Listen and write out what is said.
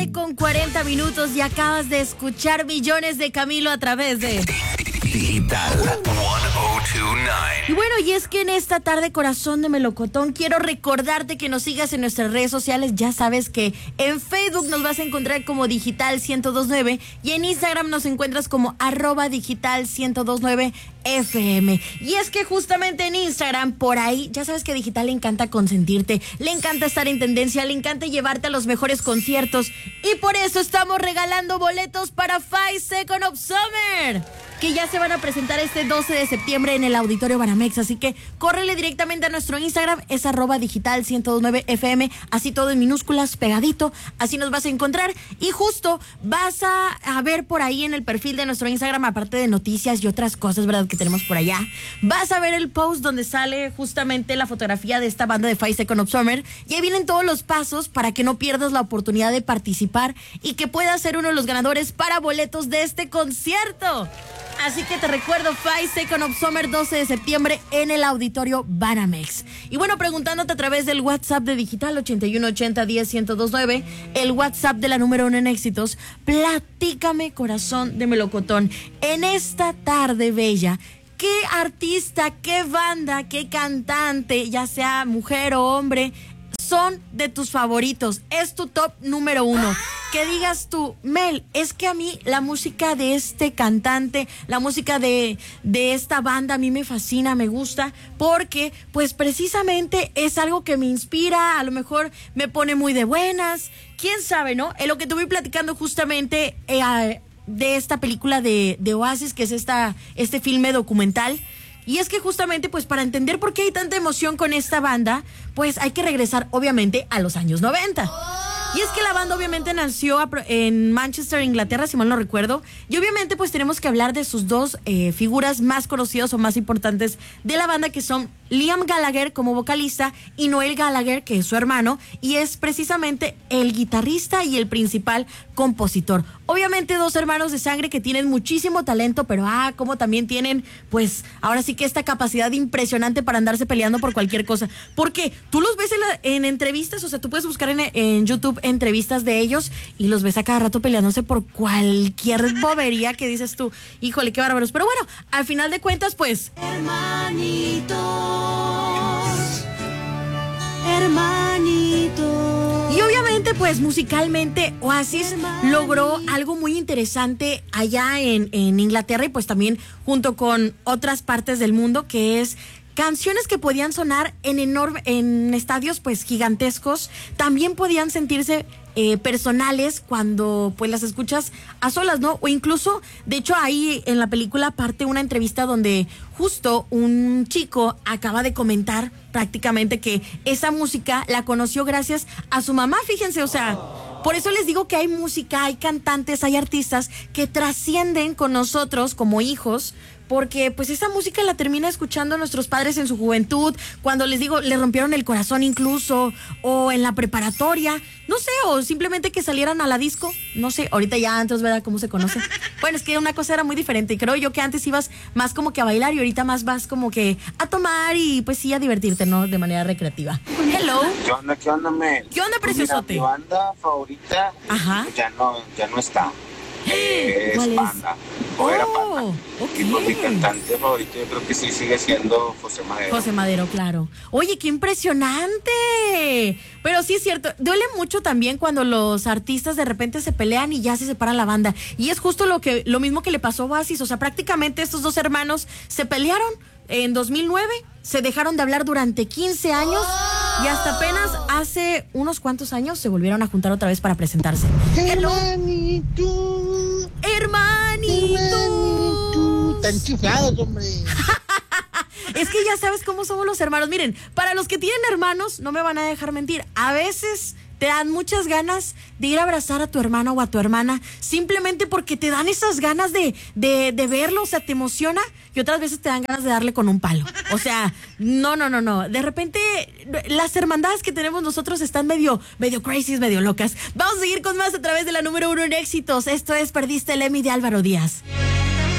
Con 40 minutos y acabas de escuchar Millones de Camilo a través de Digital 1029. Y bueno, y es que en esta tarde, corazón de melocotón, quiero recordarte que nos sigas en nuestras redes sociales. Ya sabes que en Facebook nos vas a encontrar como Digital 1029 y en Instagram nos encuentras como @Digital 1029 FM. Y es que justamente en Instagram, por ahí, ya sabes que Digital le encanta consentirte, le encanta estar en tendencia, le encanta llevarte a los mejores conciertos. Y por eso estamos regalando boletos para 5 Seconds of Summer, que ya se van a presentar este 12 de septiembre en el Auditorio Banamex. Así que córrele directamente a nuestro Instagram, es @Digital 1029 FM, así todo en minúsculas, pegadito, así nos vas a encontrar. Y justo vas a ver por ahí en el perfil de nuestro Instagram, aparte de noticias y otras cosas, ¿verdad?, que tenemos por allá, vas a ver el post donde sale justamente la fotografía de esta banda de 5 Seconds of Summer. Y ahí vienen todos los pasos para que no pierdas la oportunidad de participar y que puedas ser uno de los ganadores para boletos de este concierto. Así que te recuerdo, 5 Seconds of Summer, 12 de septiembre en el Auditorio Banamex. Y bueno, preguntándote a través del WhatsApp de Digital 8180101029, el WhatsApp de la número 1 en éxitos, platícame, corazón de melocotón, en esta tarde bella, ¿qué artista, qué banda, qué cantante, ya sea mujer o hombre, son de tus favoritos? Es tu top número 1. Que digas tú, Mel, es que a mí la música de este cantante, la música de esta banda a mí me fascina, me gusta, porque pues precisamente es algo que me inspira, a lo mejor me pone muy de buenas, quién sabe, ¿no? En lo que te voy platicando justamente de esta película de Oasis, que es este filme documental. Y es que justamente, pues para entender por qué hay tanta emoción con esta banda, pues hay que regresar obviamente a los años 90. Y es que la banda obviamente nació en Manchester, Inglaterra, si mal no recuerdo. Y obviamente pues tenemos que hablar de sus dos figuras más conocidas o más importantes de la banda, que son Liam Gallagher como vocalista y Noel Gallagher, que es su hermano, y es precisamente el guitarrista y el principal compositor. Obviamente dos hermanos de sangre que tienen muchísimo talento, pero como también tienen, pues, ahora sí que esta capacidad impresionante para andarse peleando por cualquier cosa. Porque tú los ves en entrevistas, o sea, tú puedes buscar en YouTube entrevistas de ellos y los ves a cada rato peleándose por cualquier bobería que dices tú, híjole, qué bárbaros. Pero bueno, al final de cuentas, pues... Hermanitos. Y obviamente, pues musicalmente Oasis logró algo muy interesante allá en Inglaterra y pues también junto con otras partes del mundo, que es canciones que podían sonar en estadios pues gigantescos, también podían sentirse personales cuando pues las escuchas a solas, ¿no? O incluso, de hecho, ahí en la película parte una entrevista donde justo un chico acaba de comentar prácticamente que esa música la conoció gracias a su mamá, fíjense, o sea... Por eso les digo que hay música, hay cantantes, hay artistas que trascienden con nosotros como hijos, porque pues esa música la termina escuchando nuestros padres en su juventud, cuando les digo, le rompieron el corazón incluso, o en la preparatoria, no sé, o simplemente que salieran a la disco, no sé, ahorita ya antes, ¿verdad? ¿Cómo se conoce? Bueno, es que una cosa era muy diferente, creo yo que antes ibas más como que a bailar y ahorita más vas como que a tomar y pues sí a divertirte, ¿no? De manera recreativa. Hello. ¿Qué onda, Mel? ¿Qué onda, preciosote? Mira, mi banda favorita ya no está. Es ¿Cuál es? Panda. O era Panda. Okay. Y pues mi cantante favorito yo creo que sí sigue siendo José Madero. José Madero, claro. Oye, qué impresionante. Pero sí es cierto, duele mucho también cuando los artistas de repente se pelean y ya se separa la banda. Y es justo lo mismo que le pasó a Oasis. O sea, prácticamente estos dos hermanos se pelearon en 2009, se dejaron de hablar durante 15 años y hasta apenas hace unos cuantos años se volvieron a juntar otra vez para presentarse. Hermanito. Hermanito. Tan chiflados, hombre. Es que ya sabes cómo somos los hermanos. Miren, para los que tienen hermanos, no me van a dejar mentir. A veces te dan muchas ganas de ir a abrazar a tu hermano o a tu hermana, simplemente porque te dan esas ganas de verlo, o sea, te emociona, y otras veces te dan ganas de darle con un palo. O sea, no. De repente, las hermandades que tenemos nosotros están medio crazy, medio locas. Vamos a seguir con más a través de la número 1 en éxitos. Esto es Perdiste el Emmy de Álvaro Díaz.